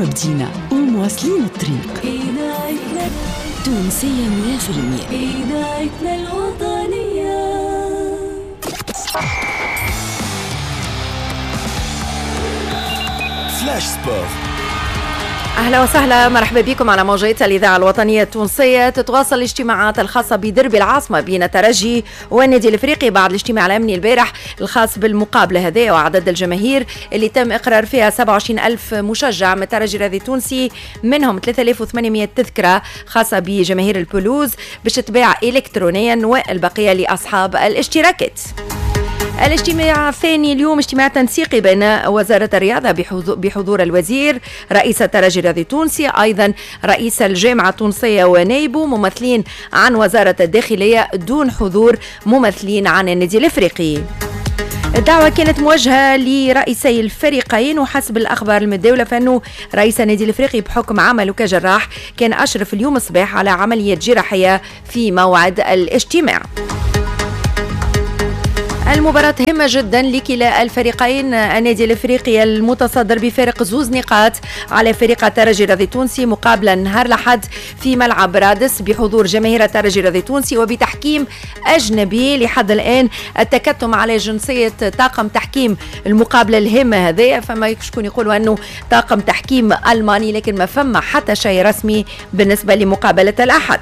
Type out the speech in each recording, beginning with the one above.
ما بدينا ومواصلين الطريق. تونسية 100%. إذاعتنا الوطنية. فلاش سبور. أهلا وسهلا، مرحبا بكم على موجات الإذاعة الوطنية التونسية. تتواصل الاجتماعات الخاصة بدربي العاصمة بين الترجي والنادي الإفريقي بعد الاجتماع الأمني البارح الخاص بالمقابلة هذه وعدد الجماهير اللي تم إقرار فيها 27,000 مشجع من الترجي الرياضي التونسي، منهم 3800 تذكرة خاصة بجماهير البلوز باش تتباع إلكترونيا والبقية لأصحاب الاشتراكات. الاجتماع الثاني اليوم اجتماع تنسيقي بين وزارة الرياضة بحضور الوزير، رئيس الترجي الرياضي التونسي، أيضا رئيس الجامعة التونسية ونائبه، ممثلين عن وزارة الداخلية دون حضور ممثلين عن النادي الإفريقي. الدعوة كانت موجهة لرئيسي الفريقين، وحسب الأخبار المتداولة فإنه رئيس النادي الإفريقي بحكم عمله كجراح كان أشرف اليوم الصباح على عملية جراحية في موعد الاجتماع. المباراة هامة جدا لكلا الفريقين. النادي الافريقي المتصدر بفارق 2 نقاط على فريق الترجي الرياضي التونسي مقابلا نهار الأحد في ملعب رادس بحضور جماهير الترجي الرياضي التونسي وبتحكيم أجنبي. لحد الآن التكتم على جنسية طاقم تحكيم المقابلة الهامة هذه، فما شكون يقولوا أنه طاقم تحكيم ألماني، لكن ما فما حتى شيء رسمي بالنسبة لمقابلة الأحد.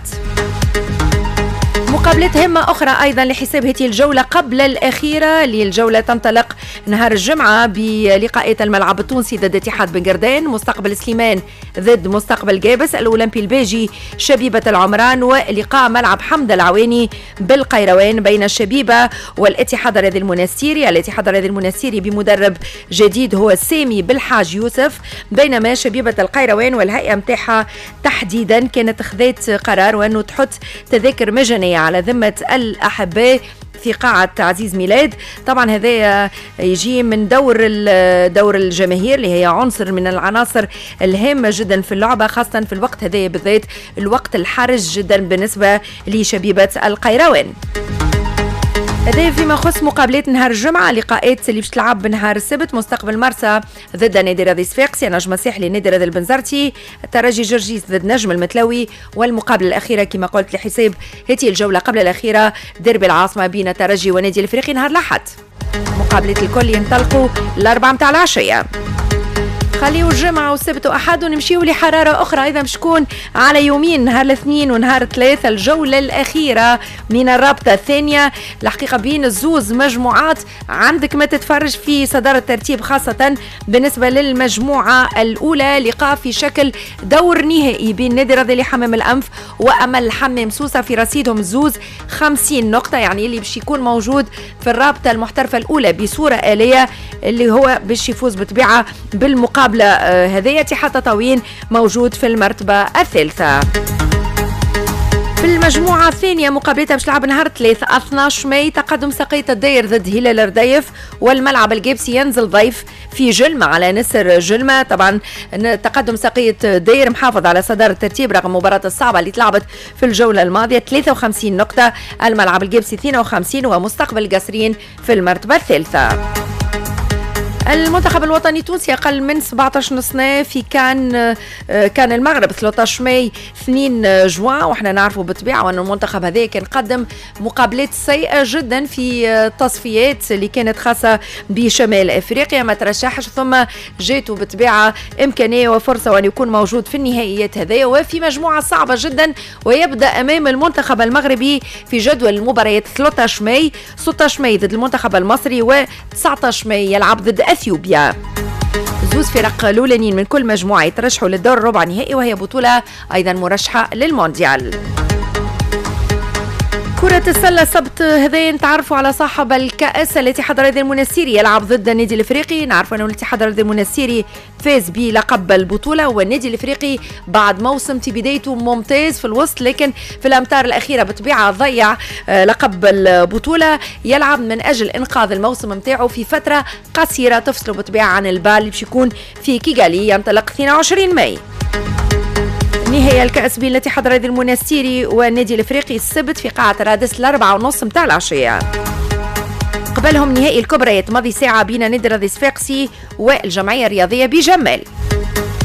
مقابلات هامة أخرى أيضا لحساب هذه الجولة قبل الأخيرة للجولة تنطلق نهار الجمعة بلقاءات الملعب التونسي ضد اتحاد بن قردان، مستقبل سليمان ضد مستقبل جابس، الأولمبي الباجي شبيبة العمران، ولقاء ملعب حمد العواني بالقيروان بين الشبيبة والاتحاد الرياضي المنستيري. الاتحاد الرياضي المنستيري بمدرب جديد هو سامي بالحاج يوسف، بينما شبيبة القيروان والهيئة متاعها تحديدا كانت خذت قرار وأنه تحط تذاكر مجانية على ذمة الأحباء في قاعة عزيز ميلاد. طبعا هذا يجي من دور الجماهير اللي هي عنصر من العناصر الهامة جدا في اللعبة، خاصة في الوقت هذا بالذات، الوقت الحرج جدا بالنسبة لشبيبة القيروان. هذا فيما يخص مقابلات نهار الجمعة. لقاءات اللي باش تلعب بنهار السبت، مستقبل مرسى ضد نادي الرياضي صفاقسي، نجم الساحلي نادي الرياضي البنزرتي، الترجي جرجيس ضد نجم المتلوي، والمقابلة الأخيرة كما قلت لحساب هذه الجولة قبل الأخيرة دربي العاصمة بين الترجي ونادي الإفريقي نهار الأحد. مقابلات الكل ينطلقوا 4 متاع العشية. خليو الجمعة والسبت وأحد ونمشيو لحرارة أخرى أيضا بشكون على يومين، نهار الاثنين ونهار الثلاثة، الجولة الأخيرة من الرابطة الثانية. الحقيقة بين الزوز مجموعات عندك ما تتفرج في صدارة الترتيب، خاصة بالنسبة للمجموعة الأولى، لقاء في شكل دور نهائي بين نادي الرياضي لحمام الأنف وأمل حمام سوسة في رصيدهم الزوز 50 نقطة، يعني اللي باش يكون موجود في الرابطة المحترفة الأولى بصورة آلية اللي هو باش يفوز بطبيعة بالمقابلة هذه. اتحاد تطاوين موجود في المرتبة الثالثة. في المجموعة الثانية مقابلتها باش تلعب نهار 3 12 ماي، تقدم ساقية الداير ضد هلال الرديف، والملعب الجابسي ينزل ضيف في جلمة على نسر جلمة. طبعا تقدم ساقية الداير محافظ على صدارة الترتيب رغم المباراة الصعبة اللي تلعبت في الجولة الماضية، 53 نقطة، الملعب الجابسي 52، ومستقبل قصرين في المرتبة الثالثة. المنتخب الوطني التونسي أقل من 17 سنة في كان المغرب 13 ماي 2 جوان، وإحنا نعرفوا بالطبيعة أن المنتخب هذا كان قدم مقابلات سيئة جدا في التصفيات اللي كانت خاصة بشمال أفريقيا، ما ترشحش، ثم جاته بالطبيعة إمكانية وفرصة أن يكون موجود في النهائيات هذه وفي مجموعة صعبة جدا، ويبدأ أمام المنتخب المغربي في جدول المباريات 13 ماي 16 ماي ضد المنتخب المصري، و19 ماي يلعب ضد أثيوبيا. زوز فرق الأولانيين من كل مجموعة يترشحوا للدور الربع نهائي، وهي بطولة أيضا مرشحة للمونديال. كرة السلة السبت هذين تعرفوا على صاحب الكأس الاتحاد الرياضي المنستيري يلعب ضد النادي الافريقي. نعرفوا انه الاتحاد الرياضي المنستيري فاز بلقب البطولة، والنادي الافريقي بعد موسم في بدايته ممتاز في الوسط، لكن في الامتار الاخيرة بطبيعة ضيع لقب البطولة، يلعب من اجل انقاذ الموسم متاعه في فترة قصيرة تفصله بطبيعة عن البال اللي باش يكون في كيغالي ينطلق 22 ماي. نهاية الكأس بين الاتحاد الرياضي المنستيري والنادي الافريقي السبت في قاعة رادس 4:30 متاع العشية. قبلهم نهائي الكبريات ماضي ساعة بين نادي الرياضي صفاقسي والجمعية الرياضية بجمال.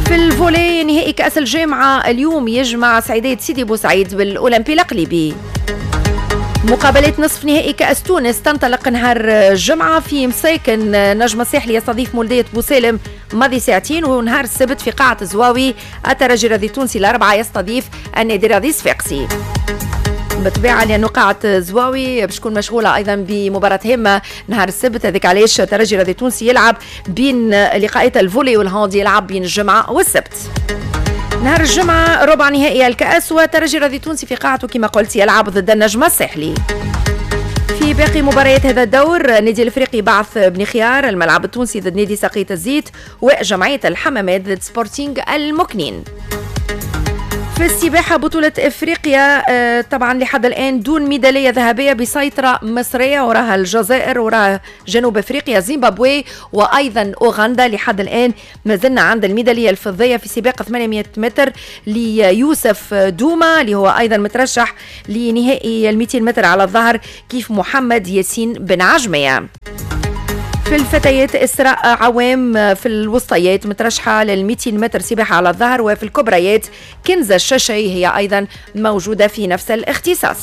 في الفولي نهائي كأس الجامعة اليوم يجمع سعيدية سيدي بوسعيد بالأولمبي القليبي. مقابلات نصف نهائي كأس تونس تنطلق نهار الجمعة في مساكن نجم الساحلي يستضيف مولودية بوسالم ماضي ساعتين، ونهار السبت في قاعة زواوي الترجي الرياضي التونسي الأربعة يستضيف النادي الرياضي الصفاقسي. بالطبيعة لأنه قاعة زواوي باش تكون مشغولة أيضا بمباراة هامة نهار السبت، هذيك علاش الترجي الرياضي التونسي يلعب بين لقاءات الفولي والهاند، يلعب بين الجمعة والسبت. نهار الجمعة ربع نهائي الكأس وترجي الرياضي التونسي في قاعته كما قلت يلعب ضد النجم الساحلي. في باقي مباريات هذا الدور النادي الافريقي بعث بن خيار الملعب التونسي ضد نادي ساقية الزيت، وجمعية الحمامات ضد سبورتينغ المكنين. في السباحة بطولة افريقيا طبعا لحد الان دون ميدالية ذهبية بسيطرة مصرية، وراها الجزائر وراها جنوب افريقيا زيمبابوي وايضا اوغندا. لحد الان ما زلنا عند الميدالية الفضية في سباق 800 متر ليوسف دوما اللي هو ايضا مترشح لنهائي 200 متر على الظهر كيف محمد ياسين بن عجمية. في الفتيات إسراء عوام في الوسطيات مترشحة لل200 متر سباحة على الظهر، وفي الكبريات كنزة الششي هي أيضا موجودة في نفس الاختصاص.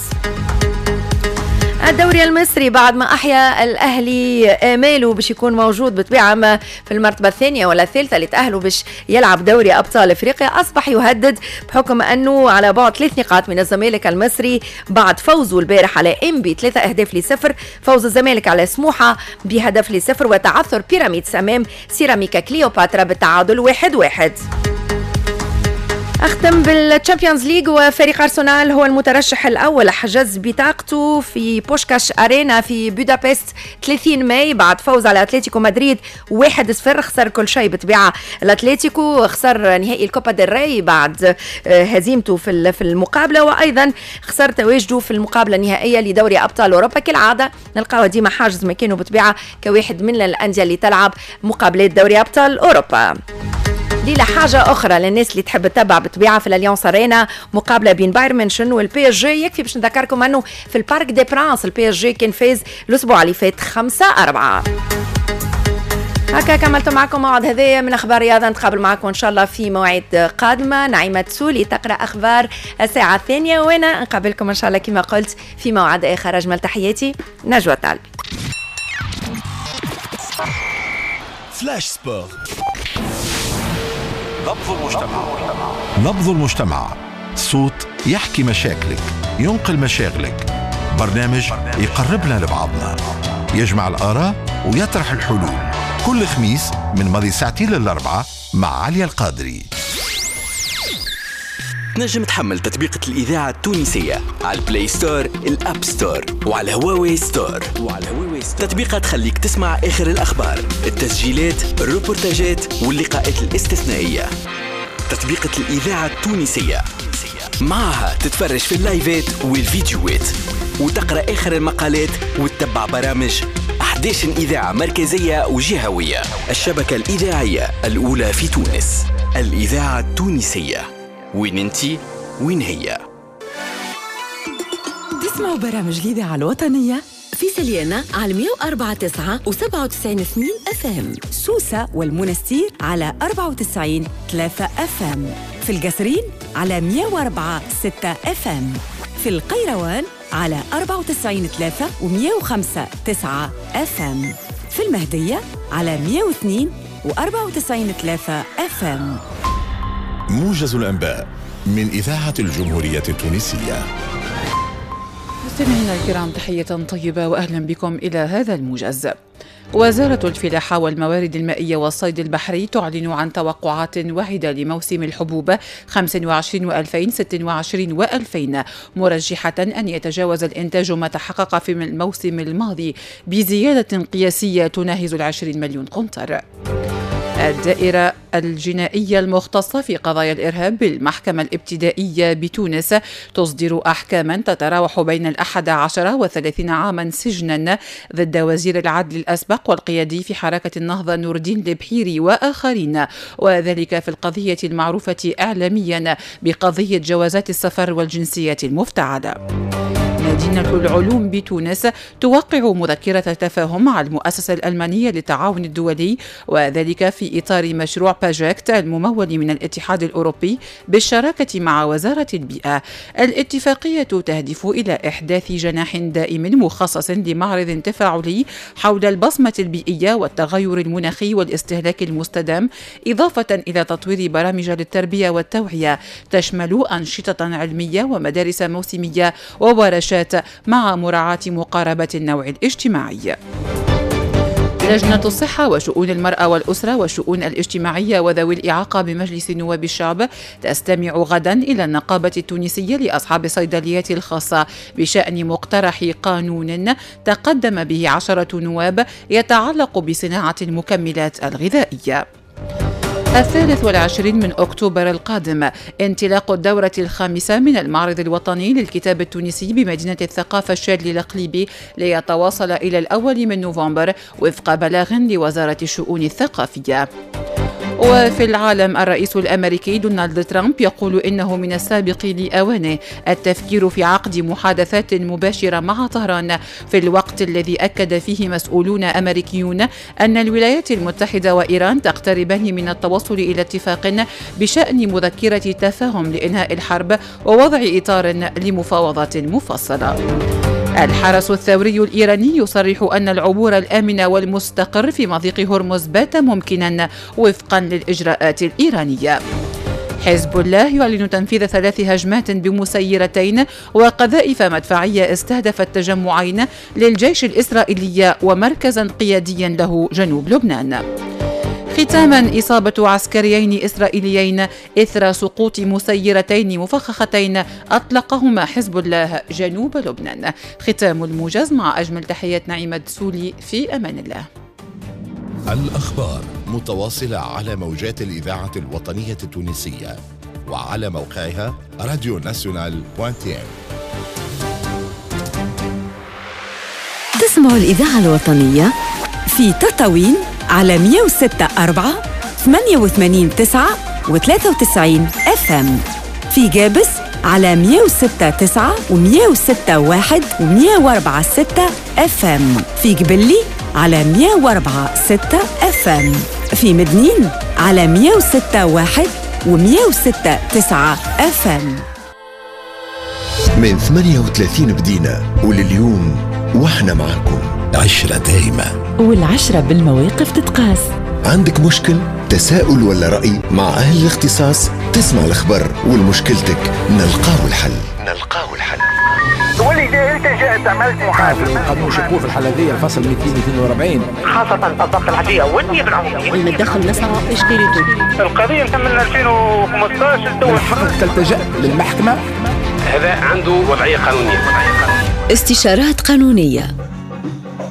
الدوري المصري بعد ما أحيا الأهلي آماله باش يكون موجود بطبيعة ما في المرتبة الثانية ولا الثالثة اللي تأهلوا باش يلعب دوري أبطال إفريقيا، أصبح يهدد بحكم أنه على بعد 3 نقاط من الزمالك المصري بعد فوزه البارح على إنبي 3-0، فوز الزمالك على سموحة ب1-0، وتعثر بيراميدز أمام سيراميكا كليوباترا بالتعادل 1-1. أختم بالتشامبيونز ليج وفريق أرسنال هو المترشح الأول، حجز بطاقته في بوشكاش أرينا في بودابست 30 ماي بعد فوز على أتلتيكو مدريد 1-0. خسر كل شيء بطبيعة، الأتلتيكو خسر نهائي الكوبا ديل ري بعد هزيمته في المقابلة، وأيضا خسر تواجده في المقابلة النهائية لدوري أبطال أوروبا. كالعادة نلقاو ديما حاجز مكانه بطبيعة كواحد من الأندية اللي تلعب مقابلات دوري أبطال أوروبا. ليلة حاجة أخرى للناس اللي تحب تتابع بطبيعة في الأليانس أرينا مقابلة بين بايرن ميونخ والبي اس جي. يكفي باش نذكركم أنه في البارك دي برانس البي اس جي كان فاز الأسبوع اللي فات 5-4. هكا كملت معكم موعد هذايا من أخبار رياضة، نتقابل معكم إن شاء الله في موعد قادمة. نعيمة سولي تقرأ أخبار الساعة 2، وأنا نقابلكم إن شاء الله كما قلت في موعد آخر. أجمل تحياتي، نجوى طالب. فلاش سبور، نبض المجتمع، صوت يحكي مشاكلك، ينقل مشاغلك، برنامج يقربنا لبعضنا، يجمع الآراء ويطرح الحلول، كل خميس من ماضي 2:00 مع عليا القادري. تنجم تحمل تطبيقة الإذاعة التونسية على البلاي ستور، الأب ستور، وعلى هواوي ستور. تطبيقة تخليك تسمع آخر الأخبار، التسجيلات، الروبورتاجات واللقاءات الاستثنائية. تطبيقة الإذاعة التونسية معها تتفرج في اللايفات والفيديوهات، وتقرأ آخر المقالات وتتبع برامج 11 إذاعة مركزية وجهوية. الشبكة الإذاعية الأولى في تونس، الإذاعة التونسية. وين انتي وين هي؟ تسمعوا برامج الإذاعة الوطنية في سليانة على 104.9 و97 FM، سوسة والمنستير على 94.3 FM، في القصرين على 104.6 FM، في القيروان على 94.3 و105.9 FM، في المهدية على 102 و94.3 FM. موجز الأنباء من إذاعة الجمهورية التونسية. مستمعينا الكرام، تحية طيبة وأهلا بكم إلى هذا الموجز. وزارة الفلاحة والموارد المائية والصيد البحري تعلن عن توقعات واحدة لموسم الحبوب 25 و2026 و2000، مرجحة أن يتجاوز الإنتاج ما تحقق في الموسم الماضي بزيادة قياسية تناهز 20 مليون قنطر. الدائرة الجنائية المختصة في قضايا الإرهاب بالمحكمة الابتدائية بتونس تصدر أحكاما تتراوح بين 11 و30 عاما سجنا ضد وزير العدل الأسبق والقيادي في حركة النهضة نور الدين البحيري وآخرين، وذلك في القضية المعروفة إعلاميا بقضية جوازات السفر والجنسيات المفتعلة. مدينة العلوم بتونس توقع مذكرة تفاهم مع المؤسسة الألمانية للتعاون الدولي، وذلك في إطار مشروع باجيكت الممول من الاتحاد الأوروبي بالشراكة مع وزارة البيئة. الاتفاقية تهدف إلى إحداث جناح دائم مخصص لمعرض تفاعلي حول البصمة البيئية والتغير المناخي والاستهلاك المستدام، إضافة إلى تطوير برامج للتربية والتوعية تشمل أنشطة علمية ومدارس موسمية وورشات مع مراعاة مقاربة النوع الاجتماعي. لجنة الصحة وشؤون المرأة والأسرة والشؤون الاجتماعية وذوي الإعاقة بمجلس نواب الشعب تستمع غدا إلى النقابة التونسية لأصحاب الصيدليات الخاصة بشأن مقترح قانون تقدم به 10 نواب يتعلق بصناعة المكملات الغذائية. 23 من أكتوبر القادم انطلاق الدورة الخامسة من المعرض الوطني للكتاب التونسي بمدينة الثقافة الشادلي القليبي ليتواصل إلى 1 من نوفمبر وفق بلاغ لوزارة الشؤون الثقافية. وفي العالم، الرئيس الأمريكي دونالد ترامب يقول إنه من السابق لأوانه التفكير في عقد محادثات مباشرة مع طهران، في الوقت الذي أكد فيه مسؤولون أمريكيون أن الولايات المتحدة وإيران تقتربان من التوصل إلى اتفاق بشأن مذكرة تفاهم لإنهاء الحرب ووضع إطار لمفاوضات مفصلة. الحرس الثوري الإيراني يصرح أن العبور الآمن والمستقر في مضيق هرمز بات ممكنا وفقا للإجراءات الإيرانية. حزب الله يعلن تنفيذ 3 هجمات بمسيرتين وقذائف مدفعية استهدفت تجمعين للجيش الإسرائيلي ومركزا قياديا له جنوب لبنان. ختاما، إصابة عسكريين إسرائيليين إثر سقوط مسيرتين مفخختين أطلقهما حزب الله جنوب لبنان. ختام الموجز، مع أجمل تحيات نعيمة دسولي، في أمان الله. الأخبار متواصلة على موجات الإذاعة الوطنية التونسية وعلى موقعها radionational.tn. تسمع الإذاعة الوطنية في تطاوين على 106.4 88.9 و93 FM، في جابس على 106.9 و106.1 و104.6 FM، في جبلي على 104.6 FM، في مدنين على 106.1 و106.9 FM. من 38 بدينا ولليوم واحنا معاكم. 10 دايمة، وال10 بالمواقف تتقاس. عندك مشكل، تساؤل ولا رأي، مع أهل الاختصاص تسمع الخبر والمشكلتك نلقاو الحل. تقول لي إذا أنت جاءت عملت محاسبة قانون شكوك الحلبية الفصل 242 خاصة الضبط العادية والنيابة العمومية المتدخل نسعى إشكاليته. القضية من 2015 من حقك تلتجأ للمحكمة. هذا عنده وضعية قانونية. استشارات قانونية